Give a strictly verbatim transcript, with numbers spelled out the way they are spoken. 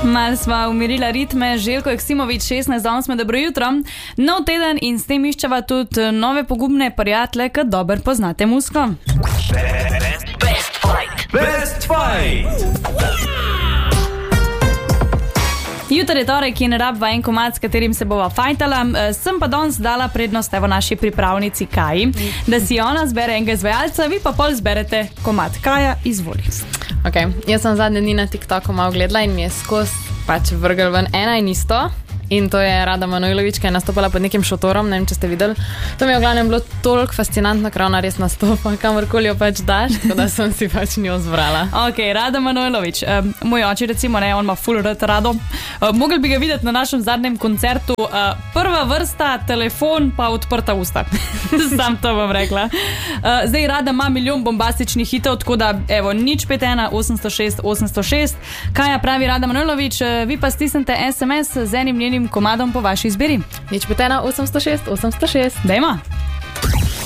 Mal sva umirila ritme, Željko Joksimović, šestnajst danes smo, dobro jutro. Nov teden in s tem iščeva tudi nove pogubne prijatelje, ki dobro poznate muziko. Best, best fight. Best fight. Jutri je torek in rabva en komad, s katerim se bova fajtala. Sem pa danes dala prednost evo naši pripravnici Kaji, da si ona zbere enega izvajalca, vi pa pol zberete komad. Kaja, izvoli. Ok, jaz sem zadnje dni na TikToku malo gledala in mi je skozi pač vrgel ven ena in isto. In to je Rada Manojlović, ki je nastopala pod nekim šotorom, ne vem, če ste videli. To mi je v glavnem bilo toliko fascinantno, ker ona res nastopa, kamorkoli jo pač daš, tako da sem si pač njo zbrala. Ok, Rada Manojlović. Um, moj oči, recimo, ne, on ima full rad Rado. Uh, mogli bi ga videti na našem zadnjem koncertu. Uh, prva vrsta, telefon, pa odprta usta. Sam to bom rekla. Uh, zdaj Rada ima milijon bombastičnih hitov, tako da, evo, nič pet ena osemsto šest osemsto šest. Kaja pravi Rada Manojlović, uh, vi pa stisnete es em es z enim njenim komadom po vaši izbiri. Nič pet ena osemsto šest osemsto šest. Dajmo.